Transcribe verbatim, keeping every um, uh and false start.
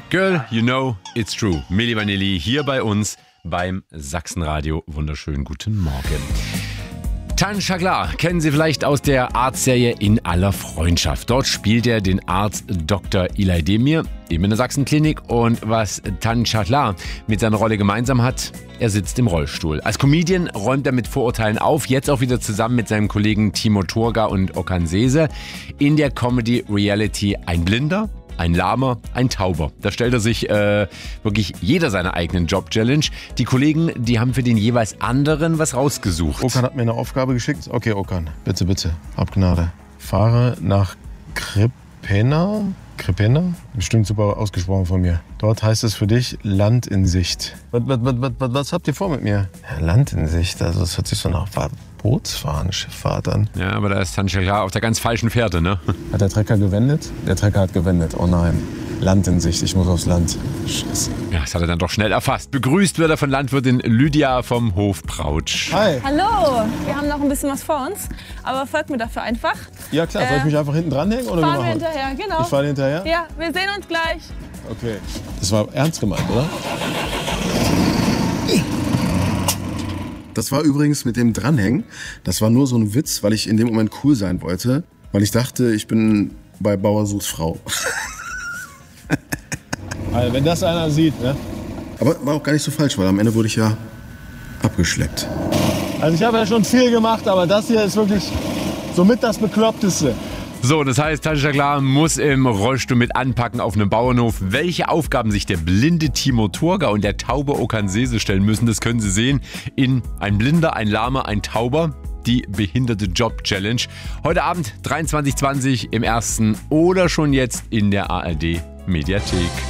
Girl, you know, it's true. Milli Vanilli hier bei uns beim Sachsenradio. Wunderschönen guten Morgen. Tan Chaglar kennen Sie vielleicht aus der Arztserie In aller Freundschaft. Dort spielt er den Arzt Doktor İlay Demir, eben in der Sachsenklinik. Und was Tan Chaglar mit seiner Rolle gemeinsam hat, er sitzt im Rollstuhl. Als Comedian räumt er mit Vorurteilen auf, jetzt auch wieder zusammen mit seinem Kollegen Timo Turga und Okan Sese in der Comedy-Reality Ein Blinder, ein Lahmer, ein Tauber. Da stellt er sich äh, wirklich jeder seiner eigenen Job-Challenge. Die Kollegen, die haben für den jeweils anderen was rausgesucht. Okan hat mir eine Aufgabe geschickt. Okay, Okan, bitte, bitte, hab Gnade. Fahre nach Krepena. Krepena? Bestimmt super ausgesprochen von mir. Dort heißt es für dich Land in Sicht. Was, was, was, was, was habt ihr vor mit mir? Ja, Land in Sicht, also das hört sich so nach Bootsfahren, Schifffahrt an. Ja, aber da ist Tan Chaglar auf der ganz falschen Fährte, ne? Hat der Trecker gewendet? Der Trecker hat gewendet. Oh nein. Land in Sicht, ich muss aufs Land. Scheiße. Ja, das hat er dann doch schnell erfasst. Begrüßt wird er von Landwirtin Lydia vom Hof Prautsch. Hi. Hallo, wir haben noch ein bisschen was vor uns, aber folgt mir dafür einfach. Ja klar, soll ich mich einfach hinten dranhängen? Oder Fahren wie wir machen wir? hinterher, genau. Ich fahre hinterher? Ja, wir sehen uns gleich. Okay. Das war ernst gemeint, oder? Das war übrigens mit dem Dranhängen, das war nur so ein Witz, weil ich in dem Moment cool sein wollte. Weil ich dachte, ich bin bei Bauer sucht Frau. Also wenn das einer sieht, ne? Aber war auch gar nicht so falsch, weil am Ende wurde ich ja abgeschleppt. Also ich habe ja schon viel gemacht, aber das hier ist wirklich somit das Bekloppteste. So, das heißt, Tan Chaglar muss im Rollstuhl mit anpacken auf einem Bauernhof. Welche Aufgaben sich der blinde Timo Turga und der taube Okan Sese stellen müssen, das können Sie sehen in Ein Blinder, ein Lahmer, ein Tauber. Die behinderte Job-Challenge. Heute Abend dreiundzwanzig Uhr zwanzig im ersten oder schon jetzt in der A R D Mediathek.